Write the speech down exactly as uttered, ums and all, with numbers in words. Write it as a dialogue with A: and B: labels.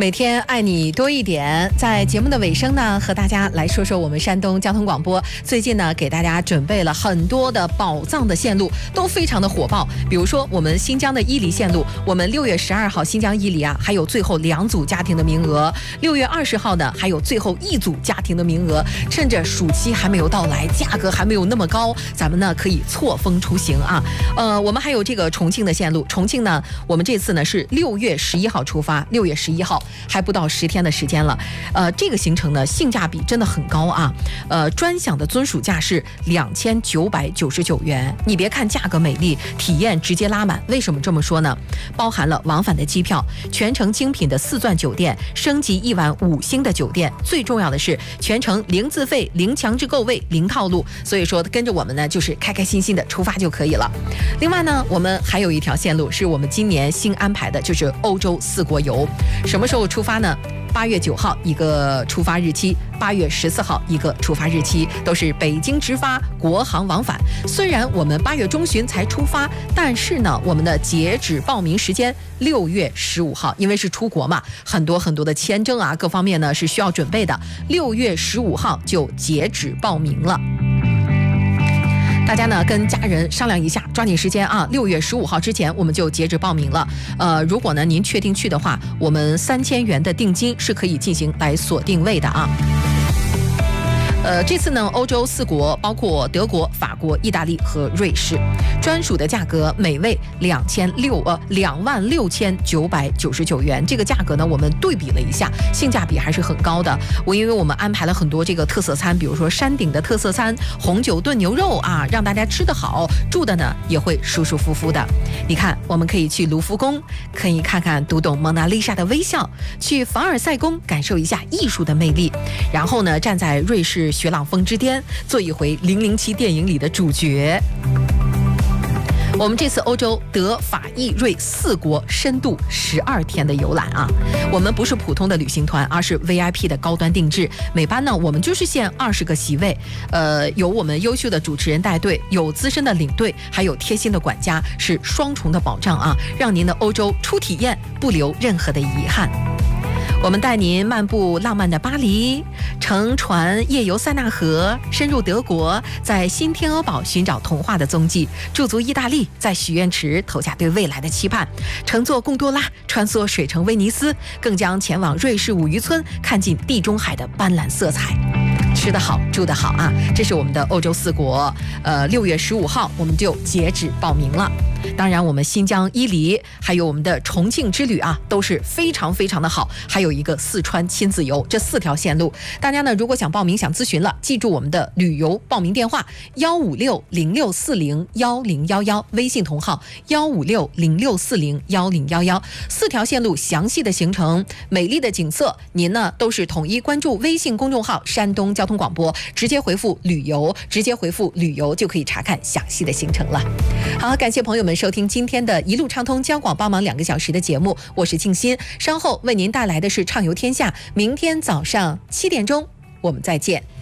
A: 每天爱你多一点，在节目的尾声呢，和大家来说说我们山东交通广播最近呢给大家准备了很多的宝藏的线路，都非常的火爆。比如说我们新疆的伊犁线路，我们六月十二号新疆伊犁啊，还有最后两组家庭的名额；六月二十号呢，还有最后一组家庭的名额。趁着暑期还没有到来，价格还没有那么高，咱们呢可以错峰出行啊。呃，我们还有这个重庆的线路，重庆呢，我们这次呢是六月十一号出发，六月十一号。还不到十天的时间了，呃，这个行程呢性价比真的很高啊，呃，专享的尊属价是两千九百九十九元。你别看价格美丽，体验直接拉满。为什么这么说呢？包含了往返的机票，全程精品的四钻酒店，升级一晚五星的酒店，最重要的是全程零自费、零强制购位、零套路。所以说跟着我们呢，就是开开心心的出发就可以了。另外呢，我们还有一条线路是我们今年新安排的，就是欧洲四国游。什么时候出发呢？八月九号一个出发日期，八月十四号一个出发日期，都是北京直发，国航往返。虽然我们八月中旬才出发，但是呢，我们的截止报名时间六月十五号，因为是出国嘛，很多很多的签证啊，各方面呢是需要准备的。六月十五号就截止报名了。大家呢跟家人商量一下，抓紧时间啊！六月十五号之前我们就截止报名了。呃，如果呢您确定去的话，我们三千元的定金是可以进行来锁定位的啊。呃，这次呢，欧洲四国包括德国、法国、意大利和瑞士，专属的价格每位两千六呃两万六千九百九十九元。这个价格呢，我们对比了一下，性价比还是很高的。我因为我们安排了很多这个特色餐，比如说山顶的特色餐，红酒炖牛肉啊，让大家吃得好，住的呢也会舒舒服服的。你看，我们可以去卢浮宫，可以看看读懂蒙娜丽莎的微笑，去凡尔赛宫感受一下艺术的魅力，然后呢，站在瑞士雪朗峰之巅，做一回零零七电影里的主角。我们这次欧洲德法意瑞四国深度十二天的游览啊，我们不是普通的旅行团，而是 V I P 的高端定制。每班呢，我们就是限二十个席位，呃，有我们优秀的主持人带队，有资深的领队，还有贴心的管家，是双重的保障啊，让您的欧洲初体验不留任何的遗憾。我们带您漫步浪漫的巴黎，乘船夜游塞纳河，深入德国，在新天鹅堡寻找童话的踪迹，驻足意大利，在许愿池投下对未来的期盼，乘坐贡多拉穿梭水城威尼斯，更将前往瑞士五渔村，看尽地中海的斑斓色彩。吃得好，住得好啊！这是我们的欧洲四国，呃，六月十五号我们就截止报名了。当然，我们新疆伊犁还有我们的重庆之旅啊，都是非常非常的好。还有一个四川亲子游，这四条线路，大家呢如果想报名想咨询了，记住我们的旅游报名电话幺五六零六四零幺零幺幺，微信同号幺五六零六四零幺零幺幺。四条线路详细的行程、美丽的景色，您呢都是统一关注微信公众号山东交通广播，直接回复旅游，直接回复旅游就可以查看详细的行程了。好，感谢朋友们收听今天的一路畅通交广帮忙两个小时的节目，我是静心，稍后为您带来的是畅游天下，明天早上七点钟我们再见。